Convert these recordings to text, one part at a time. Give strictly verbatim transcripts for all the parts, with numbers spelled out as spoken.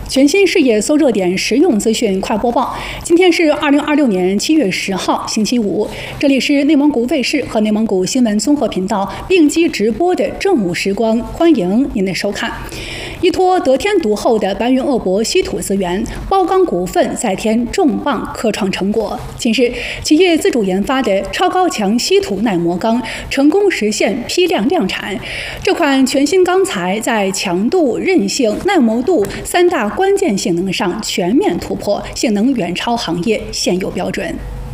全新视野搜热点实用资讯快播报。今天是二零二六年七月十号，星期五。这里是内蒙古卫视和内蒙古新闻综合频道并机直播的正午时光，欢迎您的收看。依托得天独厚的白云鄂博稀土资源，包钢股份再添重磅科创成果。近日，企业自主研发的超高强稀土耐磨钢成功实现批量量产。这款全新钢材在强度、韧性、耐磨度三大关键性能上全面突破，性能远超行业现有标准。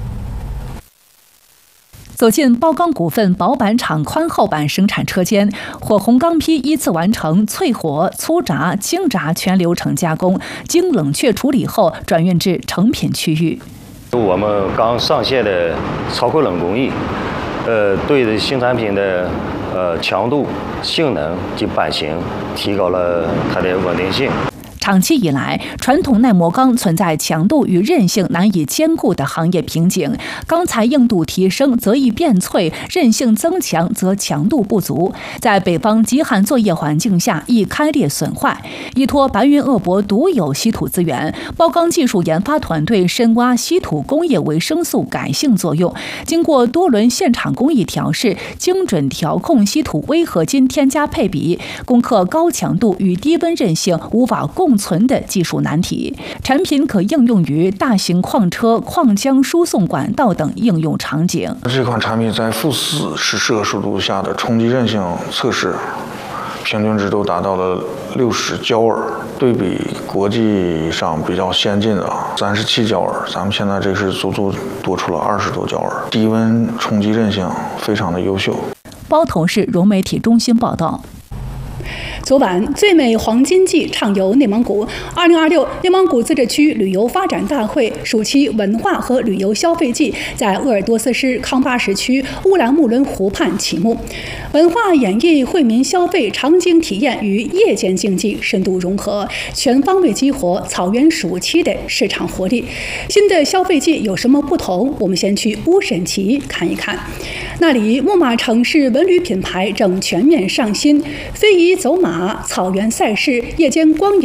走进包钢股份薄板厂宽厚板生产车间，火红钢坯依次完成淬火、粗轧、精轧全流程加工，经冷却处理后转运至成品区域。 我们刚上线的超扣冷工艺，呃，对新产品的呃强度、性能及版型提高了它的稳定性。 长期以来，传统耐磨钢存在强度与韧性难以兼顾的行业瓶颈，钢材硬度提升则易变脆，韧性增强则强度不足，在北方极寒作业环境下易开裂损坏。依托白云鄂博独有稀土资源，包钢技术研发团队深挖稀土工业维生素改性作用，经过多轮现场工艺调试，精准调控稀土微合金添加配比，攻克高强度与低温韧性无法共存的技术难题。产品可应用于大型矿车、矿浆输送管道等应用场景。 这款产品在负四十摄氏度下的冲击韧性测试，平均值都达到了六十焦耳，对比国际上比较先进的三十七焦耳，咱们现在这是足足多出了二十多焦耳，低温冲击韧性非常的优秀。 包头市融媒体中心报道。 昨晚，最美黄金季畅游内蒙古。二零二六内蒙古自治区旅游发展大会暑期文化和旅游消费季在鄂尔多斯市康巴什区乌兰木伦湖畔启幕。文化演绎惠民消费场景体验与夜间竞技深度融合，全方位激活草原暑期的市场活力。新的消费季有什么不同？我们先去乌审旗看一看。那里木马城市文旅品牌正全面上新，非遗走马、草原赛事、夜间光影